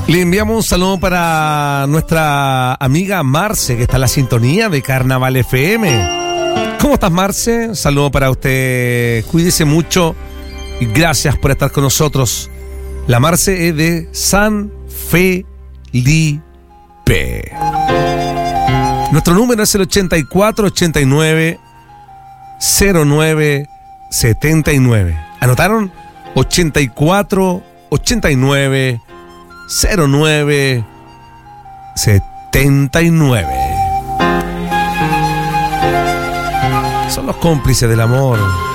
Le enviamos un saludo para nuestra amiga Marce, que está en la sintonía de Carnaval FM. ¿Cómo estás, Marce? Un saludo para usted. Cuídese mucho y gracias por estar con nosotros. La Marce es de San Felipe. Nuestro número es el 8489 0979. ¿Anotaron? 8489 0979. Son los cómplices del amor.